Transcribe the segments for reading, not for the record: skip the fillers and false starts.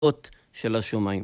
של השומעים.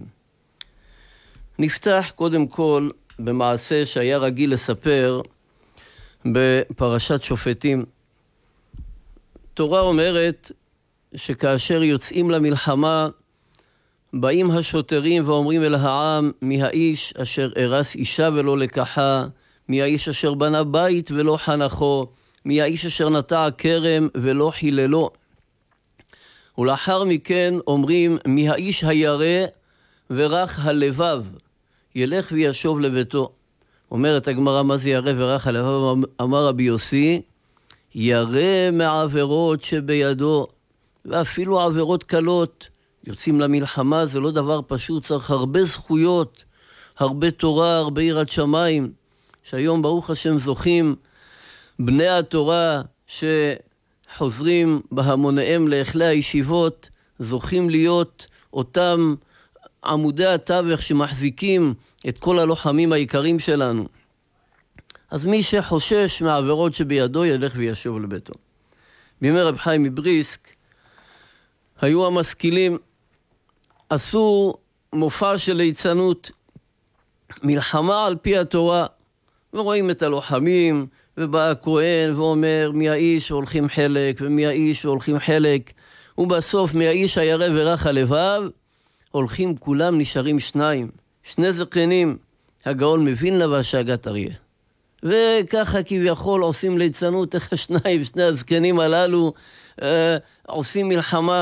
נפתח קודם כל במעשה שהיה רגיל לספר בפרשת שופטים. תורה אומרת שכאשר יוצאים למלחמה, באים השוטרים ואומרים אל העם, מי האיש אשר הרס אישה ולא לקחה, מי האיש אשר בנה בית ולא חנכו, מי האיש אשר נטע כרם ולא חיללו. ולאחר מכן אומרים, מי האיש הירא ורך הלבב, ילך וישוב לביתו. אומרת הגמרא, מה זה ירא ורך הלבב? אמר רבי יוסי, ירא מעבירות שבידו, ואפילו עבירות קלות. יוצאים למלחמה, זה לא דבר פשוט, צריך הרבה זכויות, הרבה תורה, הרבה יראת שמיים, שהיום ברוך השם זוכים בני התורה שחוזרים בהמוניהם לאכלי הישיבות, זוכים להיות אותם עמודי התווך שמחזיקים את כל הלוחמים העיקרים שלנו. אז מי שחושש מהעבירות שבידו ילך וישוב לביתו. בימי רב חיים מבריסק היו המשכילים, עשו מופע של ליצנות, מלחמה על פי התורה, ורואים את הלוחמים, ובא הכהן ואומר מי האיש והולכים חלק, ומי האיש והולכים חלק, ובסוף מי האיש הירא ורך הלבב, הולכים כולם, נשארים שני זקנים, הגאון מווילנה והשאגת אריה. וככה כביכול עושים ליצנות, איך שני הזקנים הללו עושים מלחמה.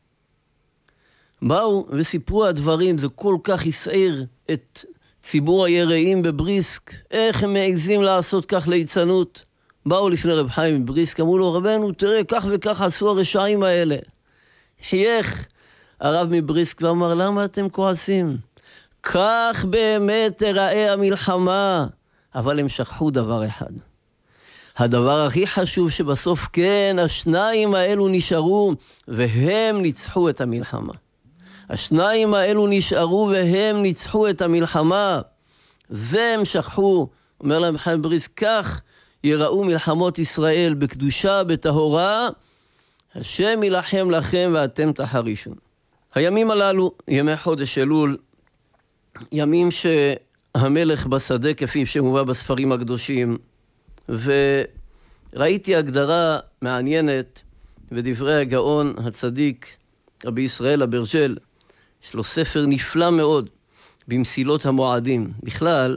באו וסיפרו הדברים, זה כל כך יסעיר את ציבור היראים בבריסק, איך הם מעזים לעשות כך ליצנות. באו לפני רב חיים בבריסק, אמרו לו, רבנו, תראה, כך וכך עשו הרשעים האלה. חייך הרב מבריסק ואמר, למה אתם כועסים? כך באמת תראה המלחמה. אבל הם שכחו דבר אחד. הדבר הכי חשוב שבסוף כן, השניים האלו נשארו והם ניצחו את המלחמה. השניים האלו נשארו והם ניצחו את המלחמה. זה הם שכחו. אומר להם חיים בריסק, כך יראו מלחמות ישראל בקדושה, בטהורה. השם ילחם לכם ואתם תחרישון. הימים הללו, ימי חודש אלול, ימים שהמלך בשדה כפי שמובא בספרים הקדושים, וראיתי הגדרה מעניינת בדברי הגאון הצדיק רבי ישראל אברג'ל. יש לו ספר נפלא מאוד במסילות המועדים. בכלל,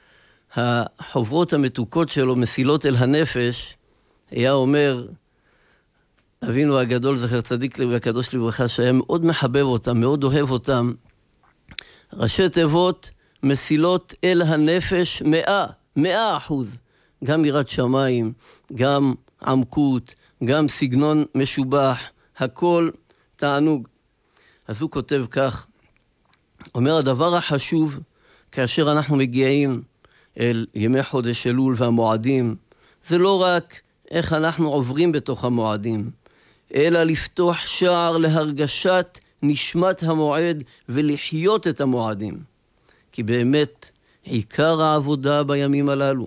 החוברות המתוקות שלו, מסילות אל הנפש, היה אומר, אבינו הגדול זכר צדיק והקדוש לברכה, שהיה מאוד מחבב אותם, מאוד אוהב אותם. ראשי תיבות, מסילות אל הנפש 100%. גם יראת שמיים, גם עמקות, גם סגנון משובח, הכל תענוג. אז הוא כותב כך, אומר, הדבר החשוב כאשר אנחנו מגיעים אל ימי חודש אלול והמועדים, זה לא רק איך אנחנו עוברים בתוך המועדים, אלא לפתוח שער להרגשת נשמת המועד ולחיות את המועדים. כי באמת עיקר העבודה בימים הללו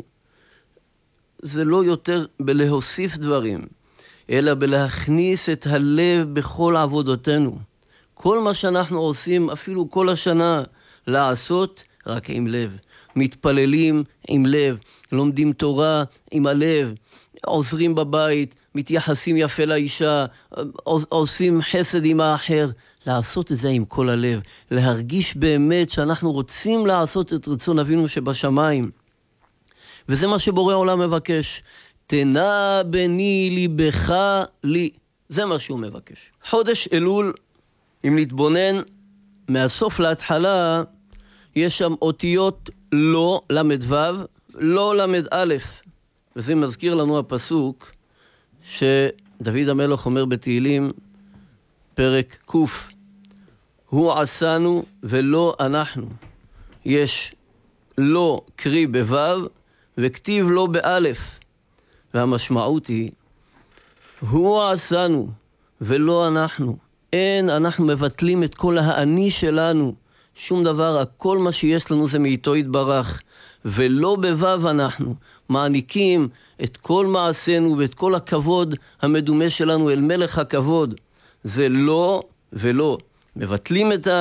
זה לא יותר בלהוסיף דברים, אלא בלהכניס את הלב בכל עבודותינו. כל מה שאנחנו עושים, אפילו כל השנה, לעשות רק עם לב. מתפללים עם לב, לומדים תורה עם הלב, עוזרים בבית, מתייחסים יפה לאישה, עושים חסד עם האחר. לעשות את זה עם כל הלב, להרגיש באמת שאנחנו רוצים לעשות את רצון אבינו שבשמיים. וזה מה שבורא עולם מבקש. תנה בני ליבך לי. זה מה שהוא מבקש. חודש אלול, אם נתבונן מהסוף להתחלה, יש שם אותיות לא למד ו', לא למד א'. וזה מזכיר לנו הפסוק שדוד המלך אומר בתהילים, פרק ק', הוא עשנו ולא אנחנו. יש לא קרי בו' וכתיב לא באלף. והמשמעות היא, הוא עשנו ולא אנחנו. אין, אנחנו מבטלים את כל האני שלנו. שום דבר, הכל מה שיש לנו זה מאיתו יתברך. ולא בו' אנחנו מעניקים את כל מעשינו ואת כל הכבוד המדומה שלנו אל מלך הכבוד. זה לא ולא. מבטלים את